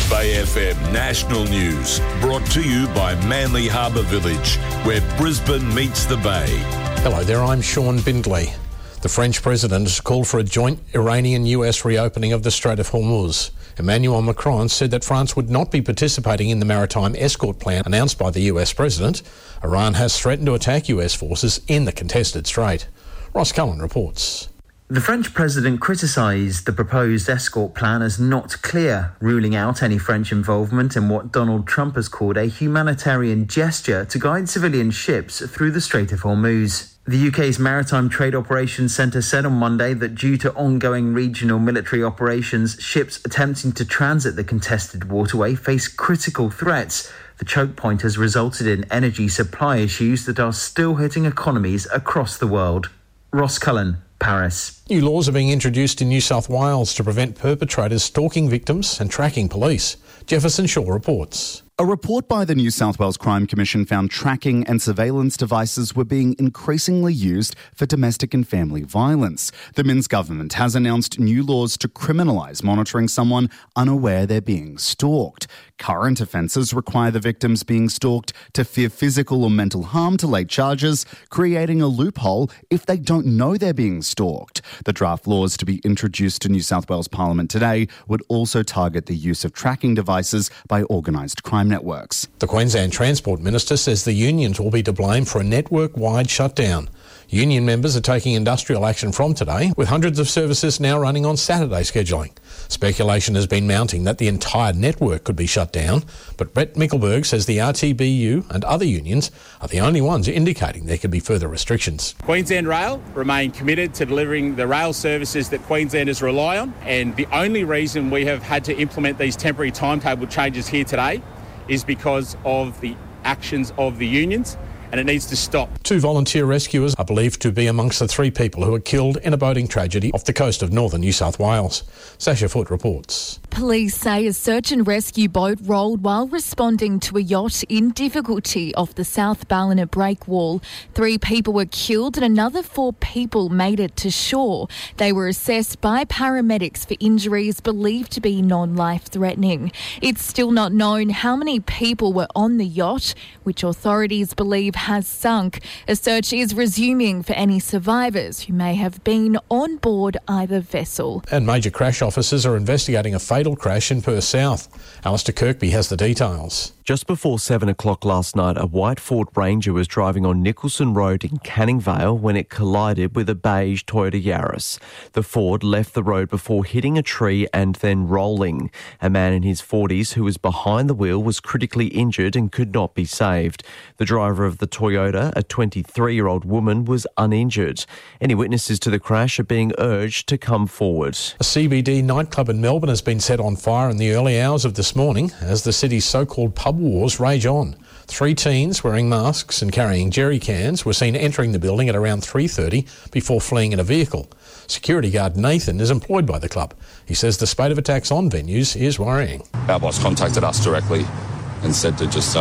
Bay FM National News, brought to you by Manly Harbour Village, where Brisbane meets the Bay. Hello there, I'm Sean Bindley. The French president has called for a joint Iranian-US reopening of the Strait of Hormuz. Emmanuel Macron said that France would not be participating in the maritime escort plan announced by the US president. Iran has threatened to attack US forces in the contested strait. Ross Cullen reports. The French president criticised the proposed escort plan as not clear, ruling out any French involvement in what Donald Trump has called a humanitarian gesture to guide civilian ships through the Strait of Hormuz. The UK's Maritime Trade Operations Centre said on Monday that due to ongoing regional military operations, ships attempting to transit the contested waterway face critical threats. The choke point has resulted in energy supply issues that are still hitting economies across the world. Ross Cullen, Paris. New laws are being introduced in New South Wales to prevent perpetrators stalking victims and tracking police. Jefferson Shaw reports. A report by the New South Wales Crime Commission found tracking and surveillance devices were being increasingly used for domestic and family violence. The Minns government has announced new laws to criminalise monitoring someone unaware they're being stalked. Current offences require the victims being stalked to fear physical or mental harm to lay charges, creating a loophole if they don't know they're being stalked. The draft laws to be introduced to New South Wales Parliament today would also target the use of tracking devices by organised crime networks. The Queensland Transport Minister says the unions will be to blame for a network-wide shutdown. Union members are taking industrial action from today, with hundreds of services now running on Saturday scheduling. Speculation has been mounting that the entire network could be shut down, but Brett Mickelberg says the RTBU and other unions are the only ones indicating there could be further restrictions. Queensland Rail remain committed to delivering the rail services that Queenslanders rely on, and the only reason we have had to implement these temporary timetable changes here today is because of the actions of the unions, and it needs to stop. 2 volunteer rescuers are believed to be amongst the 3 people who were killed in a boating tragedy off the coast of northern New South Wales. Sasha Foote reports. Police say a search and rescue boat rolled while responding to a yacht in difficulty off the South Ballina breakwall. 3 people were killed and another 4 people made it to shore. They were assessed by paramedics for injuries believed to be non-life-threatening. It's still not known how many people were on the yacht, which authorities believe has sunk. A search is resuming for any survivors who may have been on board either vessel. And major crash officers are investigating a fatal crash in Perth South. Alistair Kirkby has the details. Just before 7 o'clock last night, a white Ford Ranger was driving on Nicholson Road in Canning Vale when it collided with a beige Toyota Yaris. The Ford left the road before hitting a tree and then rolling. A man in his 40s who was behind the wheel was critically injured and could not be saved. The driver of the Toyota, a 23-year-old woman, was uninjured. Any witnesses to the crash are being urged to come forward. A CBD nightclub in Melbourne has been set on fire in the early hours of this morning as the city's so-called pub wars rage on. 3 teens wearing masks and carrying jerry cans were seen entering the building at around 3:30 before fleeing in a vehicle. Security guard Nathan is employed by the club. He says the spate of attacks on venues is worrying. Our boss contacted us directly and said to just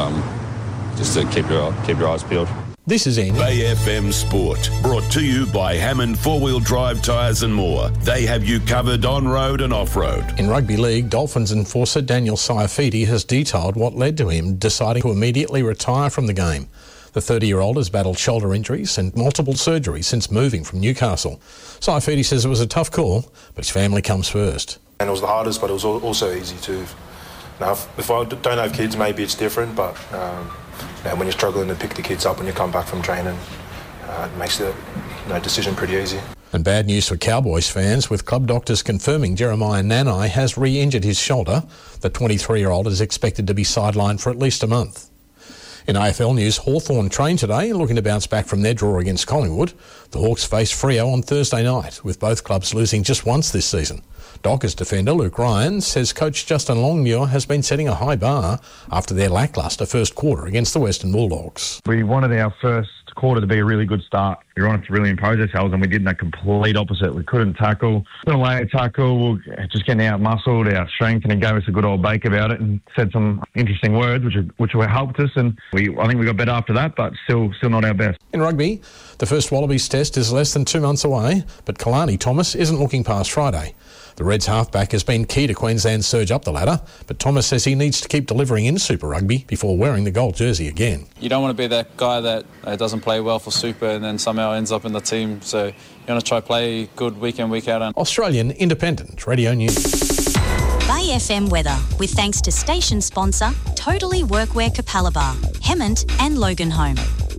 to keep your eyes peeled. This is Andy. Bay FM Sport, brought to you by Hammond 4-Wheel Drive Tyres and more. They have you covered on-road and off-road. In rugby league, Dolphins enforcer Daniel Saifiti has detailed what led to him deciding to immediately retire from the game. The 30-year-old has battled shoulder injuries and multiple surgeries since moving from Newcastle. Saifiti says it was a tough call, but his family comes first. And it was the hardest, but it was also easy too. Now, if I don't have kids, maybe it's different, but when you're struggling to pick the kids up when you come back from training, it makes the decision pretty easy. And bad news for Cowboys fans, with club doctors confirming Jeremiah Nanai has re-injured his shoulder. The 23-year-old is expected to be sidelined for at least a month. In AFL news, Hawthorn trained today, looking to bounce back from their draw against Collingwood. The Hawks face Freo on Thursday night, with both clubs losing just once this season. Dockers defender Luke Ryan says coach Justin Longmuir has been setting a high bar after their lacklustre first quarter against the Western Bulldogs. We wanted our first quarter to be a really good start. We wanted to really impose ourselves, and we did the complete opposite. We couldn't tackle, couldn't lay a tackle, we were just getting out-muscled, out-strength, and he gave us a good old bake about it and said some interesting words which helped us, and I think we got better after that, but still not our best. In rugby, the first Wallabies test is less than 2 months away, but Kalani Thomas isn't looking past Friday. The Reds halfback has been key to Queensland's surge up the ladder, but Thomas says he needs to keep delivering in Super Rugby before wearing the gold jersey again. You don't want to be that guy that doesn't play well for Super and then somehow ends up in the team, so you want to try play good week in, week out. Australian Independent Radio News. Bay FM weather, with thanks to station sponsor Totally Workwear Capalaba, Hemmant and Loganholme.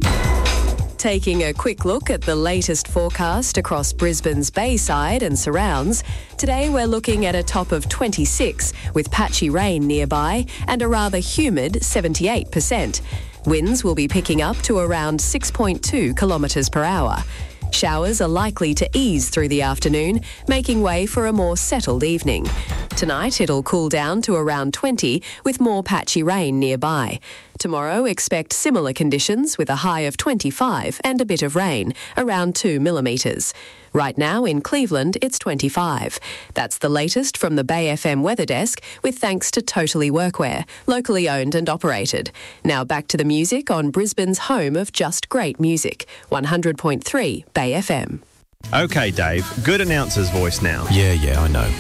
Taking a quick look at the latest forecast across Brisbane's Bayside and surrounds. Today we're looking at a top of 26 with patchy rain nearby and a rather humid 78%. Winds will be picking up to around 6.2 kilometres per hour. Showers are likely to ease through the afternoon, making way for a more settled evening. Tonight it'll cool down to around 20 with more patchy rain nearby. Tomorrow expect similar conditions with a high of 25 and a bit of rain, around 2 millimetres. Right now in Cleveland it's 25. That's the latest from the Bay FM weather desk with thanks to Totally Workwear, locally owned and operated. Now back to the music on Brisbane's home of just great music, 100.3 Bay FM. OK, Dave, good announcer's voice now. Yeah, I know.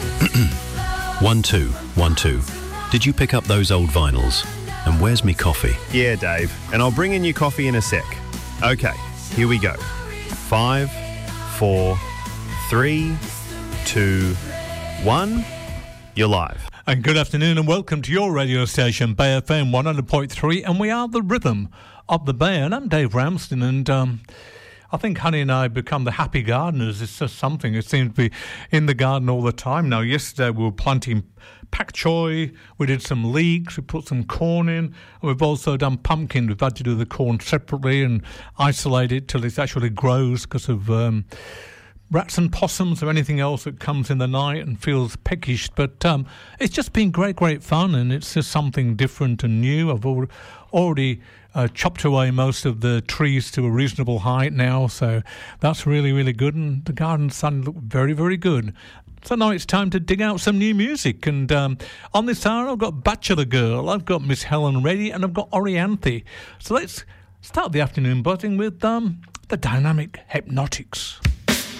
1 2 1 2. Did you pick up those old vinyls? And where's me coffee? Yeah, Dave, and I'll bring in your coffee in a sec. OK, here we go. 5, 4, 3, 2, 1. You're live. And good afternoon and welcome to your radio station, Bay FM 100.3, and we are the rhythm of the Bay. And I'm Dave Ramsden, and I think Honey and I become the happy gardeners. It's just something. It seems to be in the garden all the time now. Yesterday we were planting pak choy, we did some leeks, we put some corn in, and we've also done pumpkin. We've had to do the corn separately and isolate it till it actually grows because of rats and possums or anything else that comes in the night and feels peckish. But it's just been great fun, and it's just something different and new. I've already chopped away most of the trees to a reasonable height now, so that's really good, and the garden's starting to look very good. So now it's time to dig out some new music, and on this hour I've got Bachelor Girl, I've got Miss Helen Reddy, and I've got Orianthe. So let's start the afternoon buzzing with the Dynamic Hypnotics.